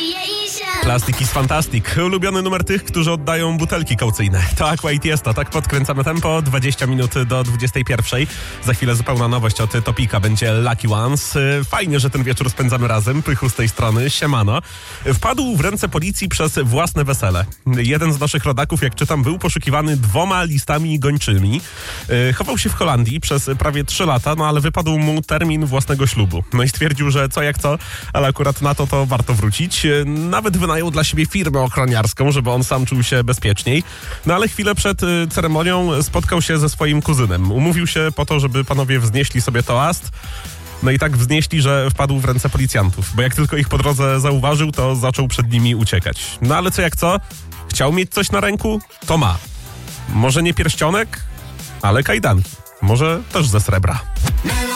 Plastic is Fantastic. Ulubiony numer tych, którzy oddają butelki kaucyjne. To Aqua i Tiesto. Tak podkręcamy tempo. 20 minut do 21. Za chwilę zupełna nowość od Topika. Będzie Lucky Ones. Fajnie, że ten wieczór spędzamy razem. Pychu z tej strony. Siemano. Wpadł w ręce policji przez własne wesele. Jeden z naszych rodaków, jak czytam, był poszukiwany 2 listami gończymi. Chował się w Holandii przez prawie 3 lata, no ale wypadł mu termin własnego ślubu. No i stwierdził, że co jak co, ale akurat na to warto wrócić. Nawet wynajął dla siebie firmę ochroniarską, żeby on sam czuł się bezpieczniej. No ale chwilę przed ceremonią spotkał się ze swoim kuzynem. Umówił się po to, żeby panowie wznieśli sobie toast. No i tak wznieśli, że wpadł w ręce policjantów. Bo jak tylko ich po drodze zauważył, to zaczął przed nimi uciekać. No ale co jak co? Chciał mieć coś na ręku? To ma. Może nie pierścionek, ale kajdanki. Może też ze srebra.